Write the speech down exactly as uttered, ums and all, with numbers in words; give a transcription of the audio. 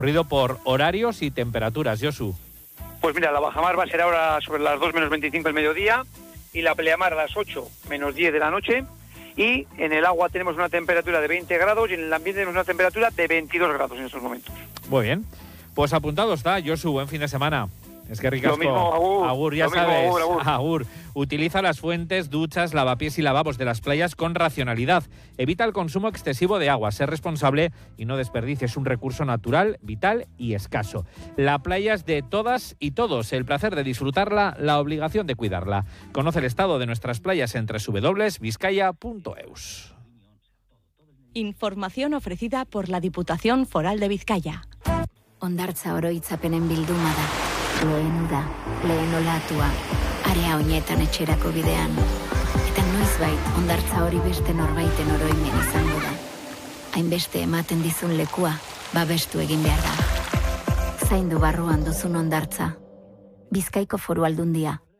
Corrido por horarios y temperaturas, Josu. Pues mira, la bajamar va a ser ahora sobre las dos menos veinticinco del mediodía y la pleamar a las ocho menos diez de la noche. Y en el agua tenemos una temperatura de veinte grados y en el ambiente tenemos una temperatura de veintidós grados en estos momentos. Muy bien. Pues apuntado está, Josu, buen fin de semana. Es que ricasco. Lo mismo, Agur. Agur, ya Lo mismo, sabes. Agur, Agur. Agur. Utiliza las fuentes, duchas, lavapiés y lavabos de las playas con racionalidad. Evita el consumo excesivo de agua. Sé responsable y no desperdicies un recurso natural, vital y escaso. La playa es de todas y todos. El placer de disfrutarla, la obligación de cuidarla. Conoce el estado de nuestras playas en doble u doble u doble u punto vizcaya punto eus. Información ofrecida por la Diputación Foral de Vizcaya. Hondartza oroitzapenen bilduma da. Lehen ura, lehen olatua, area honetan etxerako bidean. Eta noizbait, hondartza hori beste norbaiten oroimen izango da. Hainbeste ematen dizun lekua, babestu egin behar da. Zaindu barruan duzun hondartza. Bizkaiko Foru Aldundia.